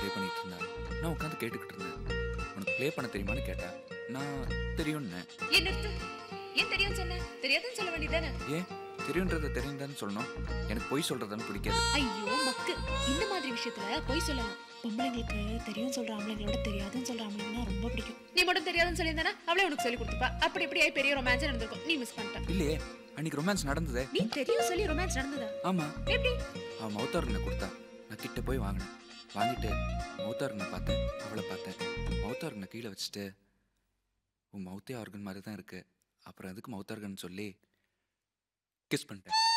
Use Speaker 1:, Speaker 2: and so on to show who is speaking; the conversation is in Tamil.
Speaker 1: ப்ளே பண்ணிட்டு இருந்தா. நான் உட்காந்து கேட்டுக்கிட்டு இருந்தேன். உனக்கு ப்ளே பண்ண தெரியுமான்னு கேட்டா. நான் தெரியும்னு.
Speaker 2: ஏன் நிறுத்து? ஏன் தெரியும் சொன்ன? தெரியாதுன்னு சொல்ல வேண்டியதானே?
Speaker 1: ஏன் தெரியுன்றத தெரியுதான்னு சொல்லணும். எனக்கு பொய் சொல்றதுன்னு பிடிக்காது.
Speaker 2: ஐயோ மக்கு, இந்த மாதிரி விஷயத்துல பொய் சொல்லலாம்.
Speaker 3: பொம்பளைங்களுக்கு தெரியும் சொல்ற ஆம்பளைங்களோட தெரியாதுன்னு சொல்ற ஆம்பளைங்கன்னா ரொம்ப பிடிக்கும்.
Speaker 2: நீ மட்டும் தெரியாதுன்னு சொல்லியிருந்தானா அவளே உனக்கு சொல்லி கொடுத்துப்பா. அப்படி இப்படி ஆயி பெரிய ரொமான்ஸ் நடந்திருக்கும். நீ மிஸ் பண்ணிட்ட.
Speaker 1: இல்லையே, அன்னைக்கு ரொமான்ஸ் நடந்ததே.
Speaker 2: நீ தெரியும் சொல்லி ரொமான்ஸ் நடந்ததா?
Speaker 1: ஆமா,
Speaker 2: எப்படி?
Speaker 1: அவன் மௌத்தாரனை கொடுத்தா. நான் கிட்ட போய் வாங்கினேன். வாங்கிட்டு மௌத்தாரனை பார்த்தேன், அவளை பார்த்தேன். மௌத்தாரனை கீழே வச்சுட்டு, உன் மௌத்தே ஆர்கன் மாதிரி தான் இருக்கு, அப்புறம் எதுக்கு மௌத்தார்கன் சொல்லி கிஸ் பண்ணிட்டேன்.